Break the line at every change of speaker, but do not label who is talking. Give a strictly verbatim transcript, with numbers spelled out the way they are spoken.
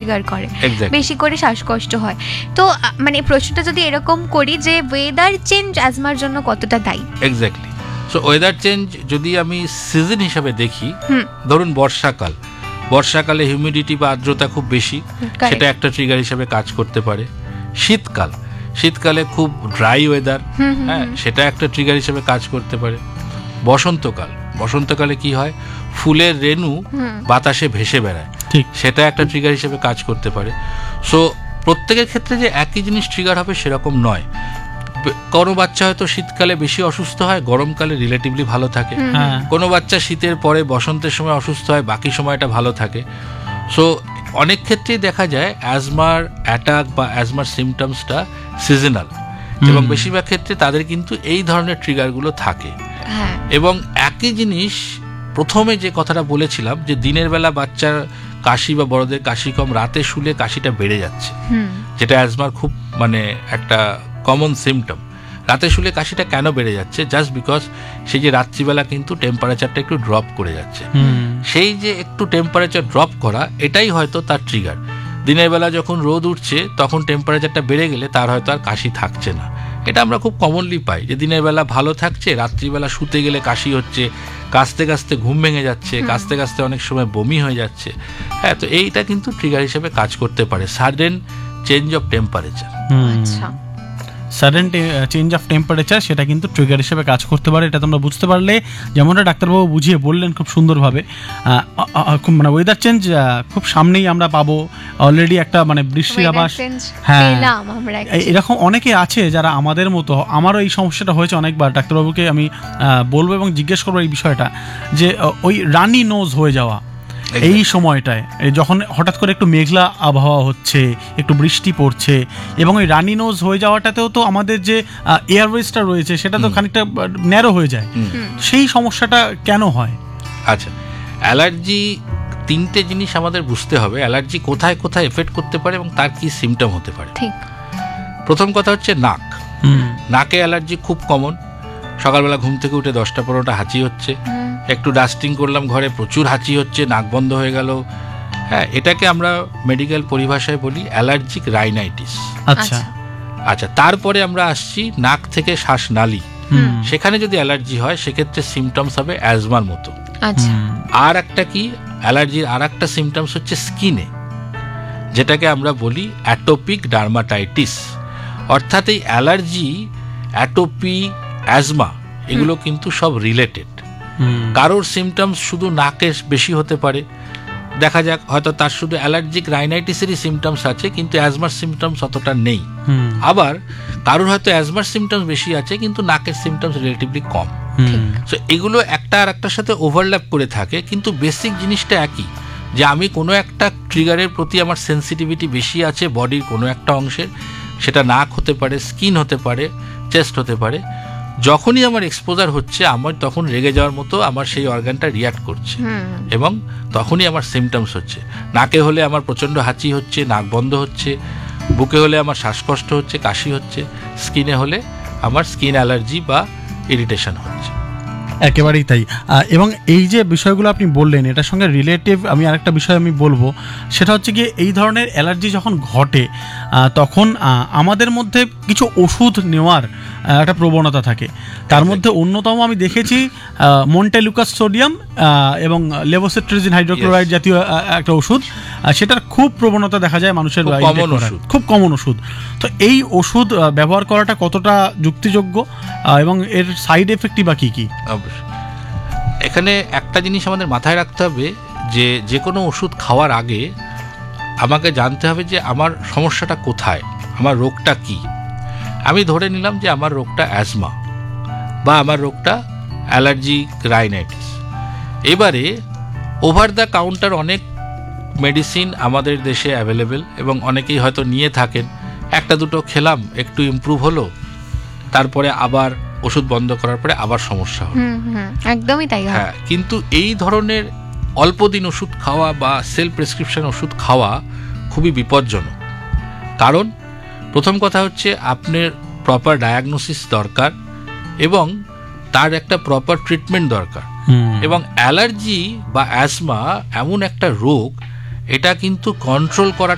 Trigger করে, বেশি করে শ্বাসকষ্ট হয়। তো মানে প্রশ্নটা যদি এরকম করি যে ওয়েদার চেঞ্জ অ্যাজমার জন্য কতটা দায়ী?
এক্স্যাক্টলি। সো ওয়েদার চেঞ্জ যদি আমি সিজন হিসাবে দেখি, ধরুন বর্ষাকাল, বর্ষাকালে হিউমিডিটি বা আর্দ্রতা খুব বেশি, সেটা একটা ট্রিগার হিসাবে কাজ করতে পারে। শীতকাল, শীতকালে খুব ড্রাই ওয়েদার, হ্যাঁ, সেটা একটা ট্রিগার হিসেবে কাজ করতে পারে। বসন্তকাল, বসন্তকালে কি হয়, ফুলের রেণু বাতাসে ভেসে বেড়ায়, সেটা একটা ট্রিগার হিসেবে কাজ করতে পারে। সো প্রত্যেকের ক্ষেত্রে যে একই জিনিস ট্রিগার হবে সেরকম নয়। কোনো বাচ্চা হয়তো শীতকালে বেশি অসুস্থ হয়, গরমকালে রিলেটিভলি ভালো থাকে। কোনো বাচ্চা শীতের পরে বসন্তের সময় অসুস্থ হয়, বাকি সময়টা ভালো থাকে। সো অনেক ক্ষেত্রেই দেখা যায় অ্যাজমার অ্যাটাক বা অ্যাজমার সিমটমসটা সিজনাল, এবং বেশিরভাগ ক্ষেত্রে তাদের কিন্তু এই ধরনের ট্রিগারগুলো থাকে। এবং একই জিনিস প্রথমে যে কথাটা বলেছিলাম যে দিনের বেলা বাচ্চার কাশি বা বড়দের কাশি কম, রাতে শুলে কাশিটা বেড়ে যাচ্ছে, যেটা অ্যাজমার খুব মানে একটা কমন সিমটম। রাতে শুলে কাশিটা কেন বেড়ে যাচ্ছে? জাস্ট বিকজ সেই যে রাত্রিবেলা কিন্তু টেম্পারেচারটা একটু ড্রপ করে যাচ্ছে। সেই যে একটু টেম্পারেচার ড্রপ করা, এটাই হয়তো তার ট্রিগার। দিনের বেলা যখন রোদ উঠছে তখন টেম্পারেচারটা বেড়ে গেলে তার হয়তো আর কাশি থাকছে না। এটা আমরা খুব কমনলি পাই যে দিনের বেলা ভালো থাকছে, রাত্রিবেলা শুতে গেলে কাশি হচ্ছে, কাশতে কাশতে ঘুম ভেঙে যাচ্ছে, কাশতে কাশতে অনেক সময় বমি হয়ে যাচ্ছে। হ্যাঁ, তো এইটা কিন্তু ট্রিগার হিসেবে কাজ করতে পারে, সাডেন চেঞ্জ অফ টেম্পারেচার।
আচ্ছা, সাডেন চেঞ্জ অফ টেম্পারেচার সেটা কিন্তু ট্রিগার হিসেবে কাজ করতে পারে। এটা তোমরা বুঝতে পারলে, যেমনটা ডাক্তারবাবু বুঝিয়ে বললেন খুব সুন্দরভাবে। মানে ওয়েদার চেঞ্জ খুব সামনেই আমরা পাবো, অলরেডি একটা মানে বৃষ্টির আভাস। হ্যাঁ, এরকম অনেকে আছে যারা আমাদের মতো, আমারও এই সমস্যাটা হয়েছে অনেকবার। ডাক্তারবাবুকে আমি বলবো এবং জিজ্ঞেস করবো এই বিষয়টা, যে ওই রানি নোজ হয়ে যাওয়া এই সময়টায়, যখন হঠাৎ করে একটু মেঘলা আবহাওয়া হচ্ছে, একটু বৃষ্টি পড়ছে, এবং ওই রানি নোজ হয়ে যাওয়াটাতেও তো আমাদের যে এয়ারওয়েজটা রয়েছে সেটা তো খানিকটা ন্যারো হয়ে যায়। সেই সমস্যাটা কেন হয়?
আচ্ছা, অ্যালার্জি তিনটে জিনিস আমাদের বুঝতে হবে। অ্যালার্জি কোথায় কোথায় এফেক্ট করতে পারে এবং তার কি সিমটম হতে পারে। প্রথম কথা হচ্ছে নাক। নাকে অ্যালার্জি খুব কমন। সকালবেলা ঘুম থেকে উঠে দশটা পনেরোটা হাঁচি হচ্ছে, একটু ডাস্টিং করলাম ঘরে, প্রচুর হাঁচি হচ্ছে, নাক বন্ধ হয়ে গেল। হ্যাঁ, এটাকে আমরা মেডিকেল পরিভাষায় বলি অ্যালার্জিক রাইনাইটিস।
আচ্ছা
আচ্ছা তারপরে আমরা আসছি নাক থেকে শ্বাসনালী, সেখানে যদি অ্যালার্জি হয় সেক্ষেত্রে সিমটমস হবে অ্যাজমার মতো। আর একটা কি, অ্যালার্জির আর একটা সিমটমস হচ্ছে স্কিনে, যেটাকে আমরা বলি অ্যাটোপিক ডার্মাটাইটিস। অর্থাৎ এই অ্যালার্জি, অ্যাটোপি, অ্যাজমা এগুলো কিন্তু সব রিলেটেড। কারোর সিমটমস শুধু নাকে বেশি হতে পারে, দেখা যাক হয়তো তার শুধু অ্যালার্জিক রাইনাইটিসেরই সিমটমস আছে কিন্তু অ্যাজমার সিমটমস অতটা নেই। আবার কারোর হয়তো অ্যাজমার সিমটমস বেশি আছে কিন্তু নাকের সিমটমস রিলেটিভলি কম। সো এগুলো একটা আর একটার সাথে ওভারল্যাপ করে থাকে, কিন্তু বেসিক জিনিসটা একই, যে আমি কোনো একটা ট্রিগারের প্রতি আমার সেন্সিটিভিটি বেশি আছে বডির কোনো একটা অংশের, সেটা নাক হতে পারে, স্কিন হতে পারে, চেস্ট হতে পারে। যখনই আমার এক্সপোজার হচ্ছে আমার তখন রেগে যাওয়ার মতো আমার সেই অর্গানটা রিয়াক্ট করছে, এবং তখনই আমার সিমটমস হচ্ছে। নাকে হলে আমার প্রচণ্ড হাঁচি হচ্ছে, নাক বন্ধ হচ্ছে, বুকে হলে আমার শ্বাসকষ্ট হচ্ছে, কাশি হচ্ছে, স্কিনে হলে আমার স্কিন অ্যালার্জি বা ইরিটেশন হচ্ছে।
একেবারেই তাই। এবং এই যে বিষয়গুলো আপনি বললেন, এটার সঙ্গে রিলেটিভ আমি আরেকটা বিষয় আমি বলবো, সেটা হচ্ছে গিয়ে এই ধরনের অ্যালার্জি যখন ঘটে তখন আমাদের মধ্যে কিছু ওষুধ নেওয়ার একটা প্রবণতা থাকে। তার মধ্যে অন্যতম আমি দেখেছি মন্টেলুকাস সোডিয়াম এবং লেভোসিট্রিজিন হাইড্রোক্লোরাইড জাতীয় একটা ওষুধ, সেটার খুব প্রবণতা দেখা যায় মানুষের, খুব কমন ওষুধ। তো এই ওষুধ ব্যবহার করাটা কতটা যুক্তিযোগ্য এবং এর সাইড এফেক্টই বা কী কী?
এখানে একটা জিনিস আমাদের মাথায় রাখতে হবে, যে যে কোনো ওষুধ খাওয়ার আগে আমাকে জানতে হবে যে আমার সমস্যাটা কোথায়, আমার রোগটা কি। আমি ধরে নিলাম যে আমার রোগটা অ্যাজমা বা আমার রোগটা অ্যালার্জিক রাইনাইটিস। এবারে ওভার দ্য কাউন্টার অনেক মেডিসিন আমাদের দেশে অ্যাভেলেবেল এবং অনেকেই হয়তো নিয়ে থাকেন। একটা দুটো খেলাম, একটু ইমপ্রুভ হলো, তারপরে আবার ওষুধ বন্ধ করার পরে আবার সমস্যা হলো।
একদমই তাই।
হ্যাঁ, কিন্তু এই ধরনের অল্প দিন ওষুধ খাওয়া বা সেলফ প্রেসক্রিপশন ওষুধ খাওয়া খুবই বিপজ্জনক। কারণ প্রথম কথা হচ্ছে আপনার প্রপার ডায়াগনোসিস দরকার এবং তার একটা প্রপার ট্রিটমেন্ট দরকার। এবং অ্যালার্জি বা অ্যাজমা এমন একটা রোগ, এটা কিন্তু কন্ট্রোল করা